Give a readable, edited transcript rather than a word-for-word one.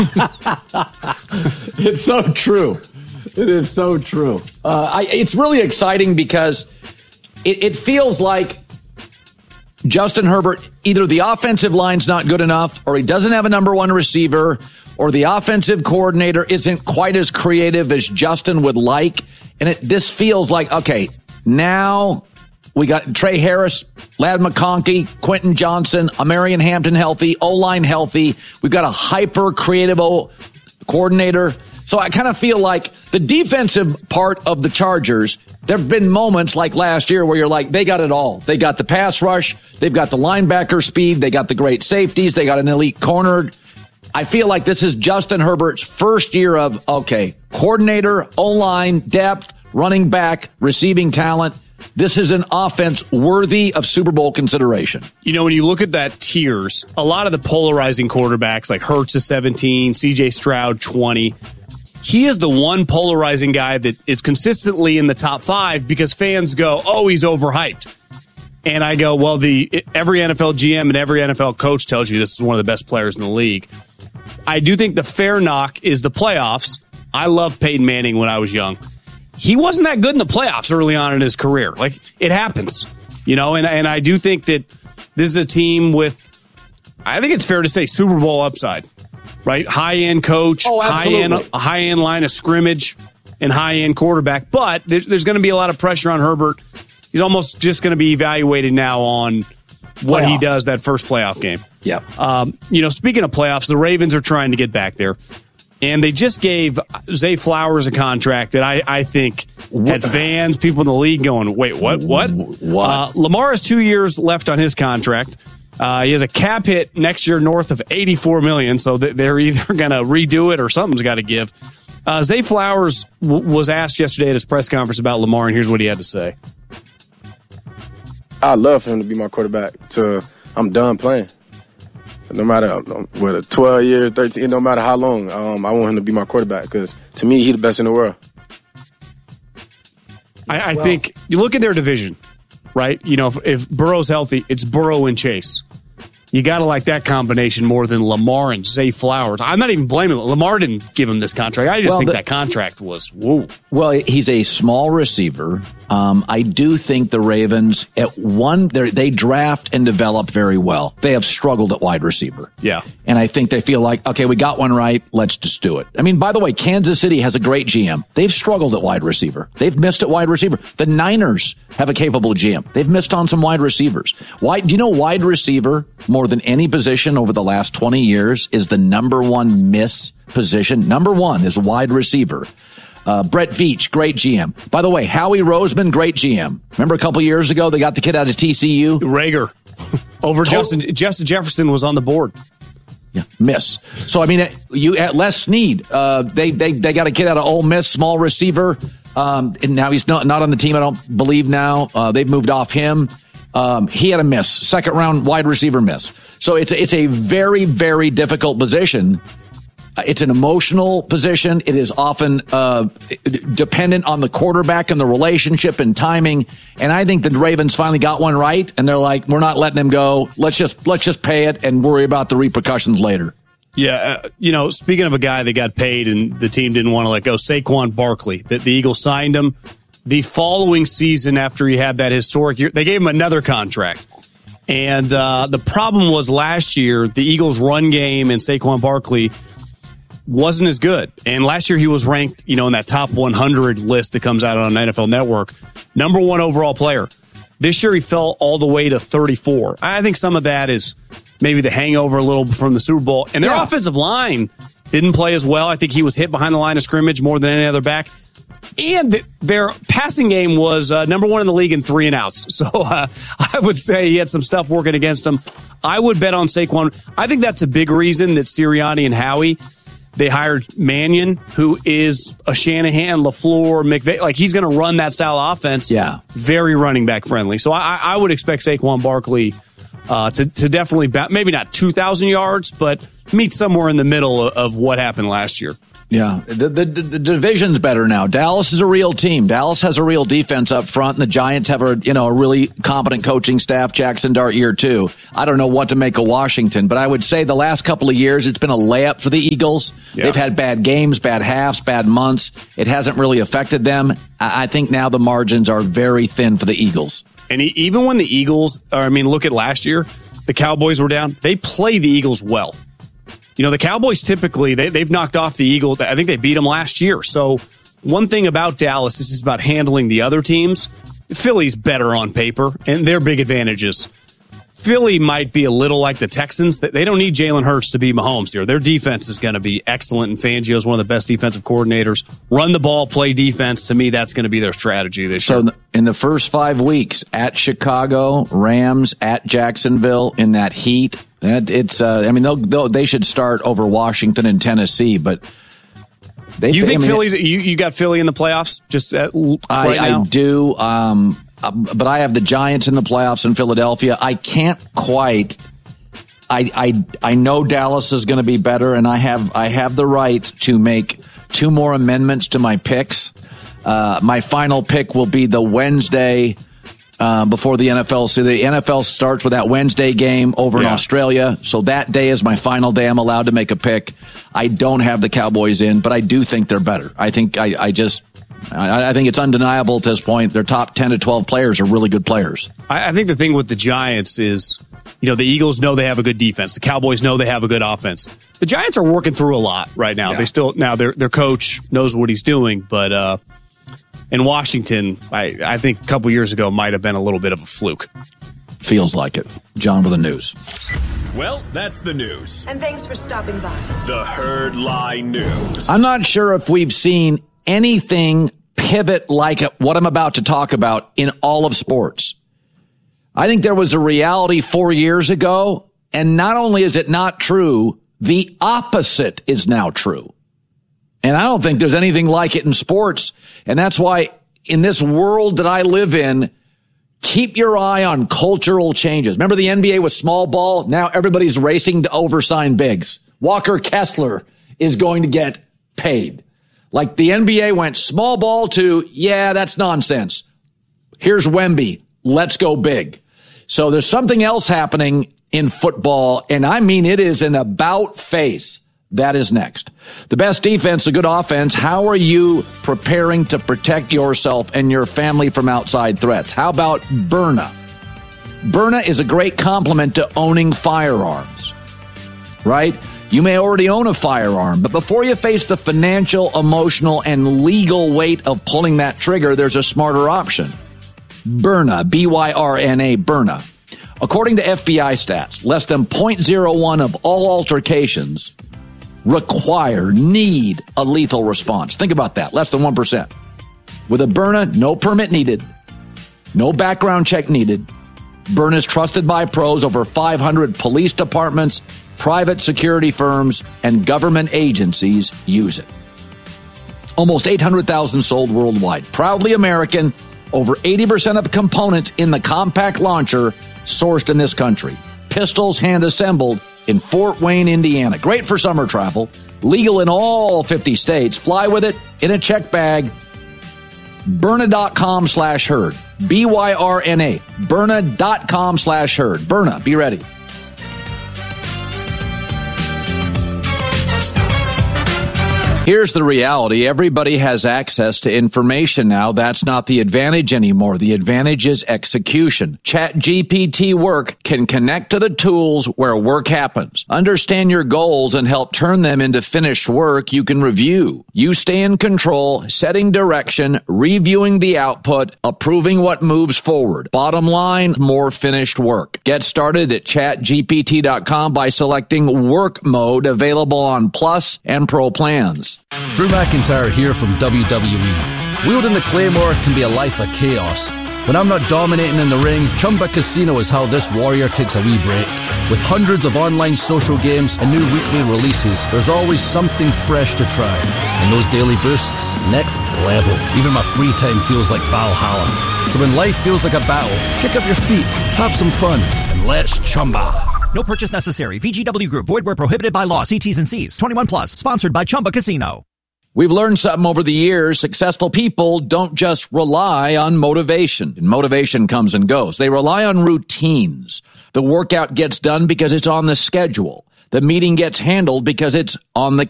It's so true. It is so true. It's really exciting because it feels like Justin Herbert, either the offensive line's not good enough, or he doesn't have a number one receiver, or the offensive coordinator isn't quite as creative as Justin would like. And this feels like, okay, now we got Trey Harris, Ladd McConkey, Quentin Johnson, Amarian Hampton healthy, O-line healthy. We've got a hyper-creative coordinator. So I kind of feel like the defensive part of the Chargers, there have been moments like last year where you're like, they got it all. They got the pass rush. They've got the linebacker speed. They got the great safeties. They got an elite corner. I feel like this is Justin Herbert's first year of, okay, coordinator, O-line, depth, running back, receiving talent. This is an offense worthy of Super Bowl consideration. You know, when you look at that tiers, a lot of the polarizing quarterbacks like Hurts is 17, CJ Stroud 20. He is the one polarizing guy that is consistently in the top 5 because fans go, oh, he's overhyped. And I go, well, every NFL GM and every NFL coach tells you this is one of the best players in the league. I do think the fair knock is the playoffs. I loved Peyton Manning when I was young. He wasn't that good in the playoffs early on in his career. Like, it happens, you know, and I do think that this is a team with, I think it's fair to say, Super Bowl upside, right? High-end coach, high-end line of scrimmage, and high-end quarterback. But there's going to be a lot of pressure on Herbert. He's almost just going to be evaluated now on what he does that first playoff game. Yeah. You know, speaking of playoffs, the Ravens are trying to get back there. And they just gave Zay Flowers a contract that I think had fans, people in the league going, wait, what? Lamar has 2 years left on his contract. He has a cap hit next year north of $84 million, so they're either going to redo it or something's got to give. Zay Flowers was asked yesterday at his press conference about Lamar, and here's what he had to say. I'd love for him to be my quarterback till I'm done playing. No matter whether 12 years, 13, no matter how long, I want him to be my quarterback because, to me, he's the best in the world. I think you look at their division, right? You know, if Burrow's healthy, it's Burrow and Chase. You got to like that combination more than Lamar and Zay Flowers. I'm not even blaming him. Lamar didn't give him this contract. I just think that contract was, whoa. Well, he's a small receiver. I do think the Ravens, they draft and develop very well. They have struggled at wide receiver. Yeah. And I think they feel like, okay, we got one right. Let's just do it. I mean, by the way, Kansas City has a great GM. They've struggled at wide receiver. They've missed at wide receiver. The Niners have a capable GM. They've missed on some wide receivers. Do you know wide receiver, more than any position over the last 20 years, is the number one miss position? Number one is wide receiver. Brett Veach, great GM. By the way, Howie Roseman, great GM. Remember a couple years ago, they got the kid out of TCU? Rager. Over Justin Jefferson was on the board. Yeah, miss. So, I mean, you at Les Snead, they got a kid out of Ole Miss, small receiver. And now he's not on the team, I don't believe now. They've moved off him. He had a miss, second round wide receiver miss. So it's a very, very difficult position. It's an emotional position. It is often dependent on the quarterback and the relationship and timing. And I think the Ravens finally got one right, and they're like, we're not letting him go. Let's just pay it and worry about the repercussions later. Yeah, you know, speaking of a guy that got paid and the team didn't want to let go, Saquon Barkley, that the Eagles signed him. The following season, after he had that historic year, they gave him another contract. And the problem was last year, the Eagles' run game and Saquon Barkley wasn't as good. And last year he was ranked, you know, in that top 100 list that comes out on NFL Network, number one overall player. This year he fell all the way to 34. I think some of that is maybe the hangover a little from the Super Bowl. And their offensive line didn't play as well. I think he was hit behind the line of scrimmage more than any other back. And their passing game was number one in the league in 3 and outs. So I would say he had some stuff working against him. I would bet on Saquon. I think that's a big reason that Sirianni and Howie, they hired Mannion, who is a Shanahan, LaFleur, McVay. Like, he's going to run that style of offense. Yeah. Very running back friendly. So I would expect Saquon Barkley to definitely, maybe not 2,000 yards, but meet somewhere in the middle of what happened last year. Yeah, the division's better now. Dallas is a real team. Dallas has a real defense up front, and the Giants have a really competent coaching staff. Jackson Dart year 2. I don't know what to make of Washington, but I would say the last couple of years it's been a layup for the Eagles. Yeah. They've had bad games, bad halves, bad months. It hasn't really affected them. I think now the margins are very thin for the Eagles. And even when the Eagles, look at last year, the Cowboys were down. They play the Eagles well. The Cowboys typically, they've knocked off the Eagles. I think they beat them last year. So one thing about Dallas is it's about handling the other teams. Philly's better on paper, and their big advantages. Philly might be a little like the Texans. They don't need Jalen Hurts to be Mahomes here. Their defense is going to be excellent, and Fangio is one of the best defensive coordinators. Run the ball, play defense. To me, that's going to be their strategy this year. So in the first 5 weeks, at Chicago, Rams, at Jacksonville, in that heat, they should start over Washington and Tennessee, but you think Philly's? You got Philly in the playoffs? Just right now? I do. But I have the Giants in the playoffs in Philadelphia. I can't quite. I know Dallas is going to be better, and I have the right to make 2 more amendments to my picks. My final pick will be the Wednesday before the NFL. So the NFL starts with that Wednesday game over in Australia. So that day is my final day I'm allowed to make a pick. I don't have the Cowboys in, but I do think they're better. I think I think it's undeniable at this point. Their top 10 to 12 players are really good players. I think the thing with the Giants is, the Eagles know they have a good defense. The Cowboys know they have a good offense. The Giants are working through a lot right now. Yeah. Their coach knows what he's doing, but in Washington, I think a couple years ago might have been a little bit of a fluke. Feels like it. John with the news. Well, that's the news. And thanks for stopping by. The Herd Lie News. I'm not sure if we've seen anything pivot like what I'm about to talk about in all of sports. I think there was a reality 4 years ago, and not only is it not true, the opposite is now true. And I don't think there's anything like it in sports. And that's why in this world that I live in, keep your eye on cultural changes. Remember the NBA was small ball? Now everybody's racing to oversign bigs. Walker Kessler is going to get paid. Like the NBA went small ball to, that's nonsense. Here's Wemby. Let's go big. So there's something else happening in football, and I mean it is an about face. That is next. The best defense, a good offense. How are you preparing to protect yourself and your family from outside threats? How about Byrna? Byrna is a great complement to owning firearms, right? You may already own a firearm, but before you face the financial, emotional, and legal weight of pulling that trigger, there's a smarter option. Byrna, B-Y-R-N-A, Byrna. According to FBI stats, less than 0.01 of all altercations need a lethal response. Think about that, less than 1%. With a Byrna, no permit needed, no background check needed. Byrna is trusted by pros. Over 500 police departments, private security firms, and government agencies use it. Almost 800,000 sold worldwide. Proudly American, over 80% of components in the compact launcher sourced in this country. Pistols hand-assembled in Fort Wayne, Indiana. Great for summer travel. Legal in all 50 states. Fly with it in a check bag. Byrna.com/herd. B-Y-R-N-A. Byrna.com/herd. Byrna, be ready. Here's the reality. Everybody has access to information now. That's not the advantage anymore. The advantage is execution. ChatGPT Work can connect to the tools where work happens. Understand your goals and help turn them into finished work you can review. You stay in control, setting direction, reviewing the output, approving what moves forward. Bottom line, more finished work. Get started at chatgpt.com by selecting Work Mode, available on Plus and Pro plans. Drew McIntyre here from WWE. Wielding the Claymore can be a life of chaos. When I'm not dominating in the ring, Chumba Casino is how this warrior takes a wee break. With hundreds of online social games and new weekly releases, there's always something fresh to try. And those daily boosts, next level. Even my free time feels like Valhalla. So when life feels like a battle, kick up your feet, have some fun, and let's Chumba. No purchase necessary. VGW Group. Void where prohibited by law. See T's and C's. 21 plus. Sponsored by Chumba Casino. We've learned something over the years. Successful people don't just rely on motivation. And motivation comes and goes. They rely on routines. The workout gets done because it's on the schedule. The meeting gets handled because it's on the